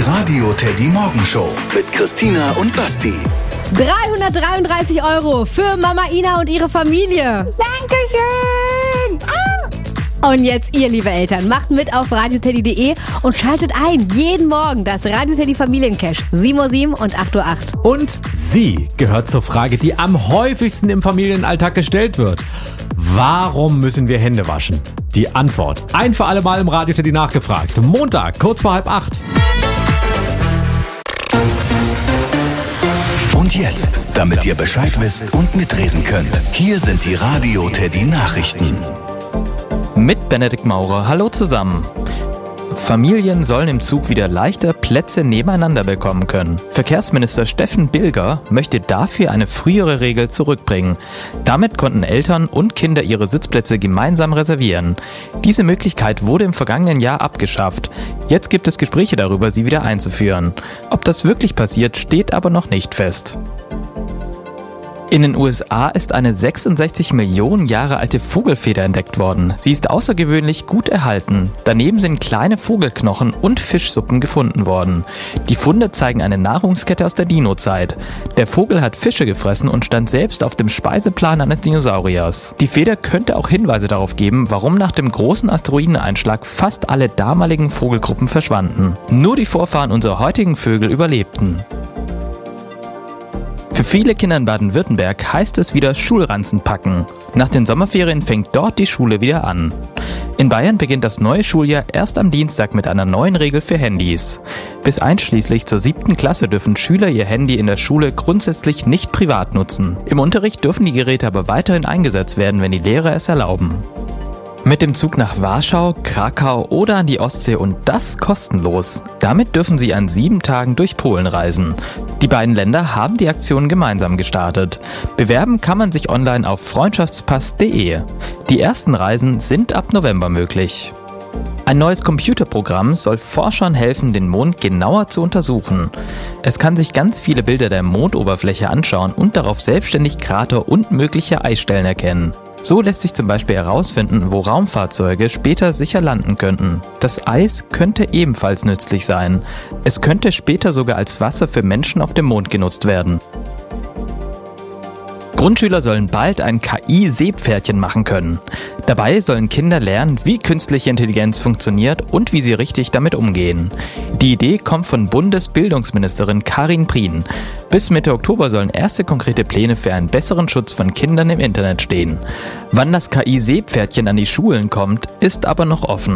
Die Radio Teddy Morgenshow mit Christina und Basti. 333 € für Mama Ina und ihre Familie. Dankeschön. Und jetzt ihr, liebe Eltern, macht mit auf radioteddy.de und schaltet ein. Jeden Morgen das Radio Teddy Familiencash. 7:07 Uhr und 8:08 Uhr. Und sie gehört zur Frage, die am häufigsten im Familienalltag gestellt wird. Warum müssen wir Hände waschen? Die Antwort ein für alle Mal im Radio Teddy nachgefragt. Montag, kurz vor 7:30. Und jetzt, damit ihr Bescheid wisst und mitreden könnt, hier sind die Radio Teddy Nachrichten. Mit Benedikt Maurer. Hallo zusammen. Familien sollen im Zug wieder leichter Plätze nebeneinander bekommen können. Verkehrsminister Steffen Bilger möchte dafür eine frühere Regel zurückbringen. Damit konnten Eltern und Kinder ihre Sitzplätze gemeinsam reservieren. Diese Möglichkeit wurde im vergangenen Jahr abgeschafft. Jetzt gibt es Gespräche darüber, sie wieder einzuführen. Ob das wirklich passiert, steht aber noch nicht fest. In den USA ist eine 66 Millionen Jahre alte Vogelfeder entdeckt worden. Sie ist außergewöhnlich gut erhalten. Daneben sind kleine Vogelknochen und Fischsuppen gefunden worden. Die Funde zeigen eine Nahrungskette aus der Dino-Zeit. Der Vogel hat Fische gefressen und stand selbst auf dem Speiseplan eines Dinosauriers. Die Feder könnte auch Hinweise darauf geben, warum nach dem großen Asteroideneinschlag fast alle damaligen Vogelgruppen verschwanden. Nur die Vorfahren unserer heutigen Vögel überlebten. Für viele Kinder in Baden-Württemberg heißt es wieder Schulranzen packen. Nach den Sommerferien fängt dort die Schule wieder an. In Bayern beginnt das neue Schuljahr erst am Dienstag mit einer neuen Regel für Handys. Bis einschließlich zur 7. Klasse dürfen Schüler ihr Handy in der Schule grundsätzlich nicht privat nutzen. Im Unterricht dürfen die Geräte aber weiterhin eingesetzt werden, wenn die Lehrer es erlauben. Mit dem Zug nach Warschau, Krakau oder an die Ostsee und das kostenlos. Damit dürfen Sie an 7 Tagen durch Polen reisen. Die beiden Länder haben die Aktion gemeinsam gestartet. Bewerben kann man sich online auf freundschaftspass.de. Die ersten Reisen sind ab November möglich. Ein neues Computerprogramm soll Forschern helfen, den Mond genauer zu untersuchen. Es kann sich ganz viele Bilder der Mondoberfläche anschauen und darauf selbstständig Krater und mögliche Eisstellen erkennen. So lässt sich zum Beispiel herausfinden, wo Raumfahrzeuge später sicher landen könnten. Das Eis könnte ebenfalls nützlich sein. Es könnte später sogar als Wasser für Menschen auf dem Mond genutzt werden. Grundschüler sollen bald ein KI-Seepferdchen machen können. Dabei sollen Kinder lernen, wie künstliche Intelligenz funktioniert und wie sie richtig damit umgehen. Die Idee kommt von Bundesbildungsministerin Karin Prien. Bis Mitte Oktober sollen erste konkrete Pläne für einen besseren Schutz von Kindern im Internet stehen. Wann das KI-Seepferdchen an die Schulen kommt, ist aber noch offen.